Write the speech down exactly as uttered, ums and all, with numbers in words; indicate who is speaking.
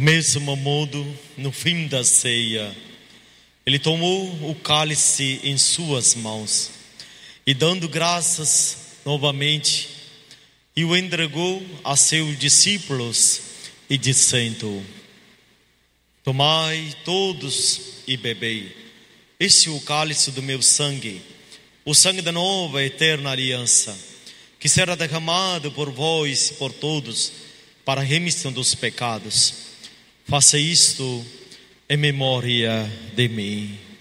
Speaker 1: mesmo modo, no fim da ceia, ele tomou o cálice em suas mãos e, dando graças novamente, e o entregou a seus discípulos e dizendo: tomai todos e bebei, este é o cálice do meu sangue, o sangue da nova e eterna aliança, que será derramado por vós e por todos para a remissão dos pecados. Faça isto em memória de mim.